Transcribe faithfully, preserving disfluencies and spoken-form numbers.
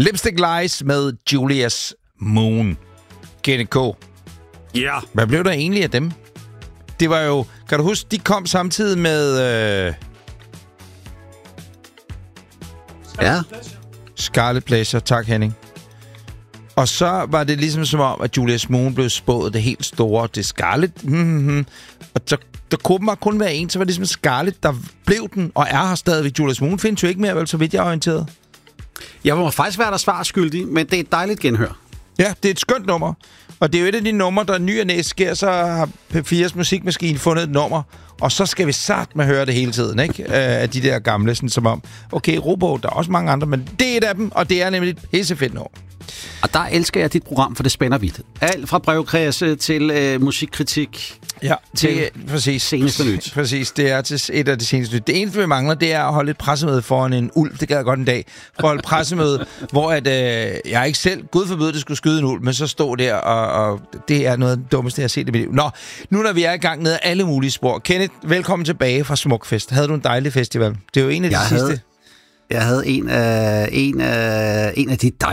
Lipstick Lies med Julius Moon. Kenneth K. Ja. Yeah. Hvad blev der egentlig af dem? Det var jo... Kan du huske, de kom samtidig med... Øh, ja. Scarlet Pleasure. Tak, Henning. Og så var det ligesom som om, at Julius Moon blev spået det helt store. Det Scarlet. Mm-hmm. Og så der kunne bare kun være en, så var det ligesom Scarlet, der blev den, og er her stadigvæk. Julius Moon findes jo ikke mere, vel, så vidt jeg er orienteret. Jeg må faktisk være der svarskyldig, men det er et dejligt genhør. Ja, det er et skønt nummer. Og det er jo et af de numre, der ny og næst sker, så har P fires musikmaskine fundet et nummer, og så skal vi sat med høre det hele tiden, ikke? Af de der gamle, sådan som om, okay, Robo, der er også mange andre, men det er et af dem, og det er nemlig et pissefedt nummer. Og der elsker jeg dit program, for det spænder vidt. Alt fra brevkredse til øh, musikkritik. Ja, til det er præcis. Seneste nyt. Præcis, det er til et af de seneste nyt. Det eneste, vi mangler, det er at holde et pressemøde foran en ulv. Det gad jeg godt en dag. For at holde et pressemøde, hvor at, øh, jeg ikke selv, gud forbyde, det skulle skyde en ulv, men så stod der, og, og det er noget af det dummeste, jeg har set i mit liv. Nå, nu når vi er i gang ned af alle mulige spor. Kenneth, velkommen tilbage fra Smukfest. Havde du en dejlig festival? Det er jo en af de jeg sidste... Havde, jeg havde en af, en af, en af de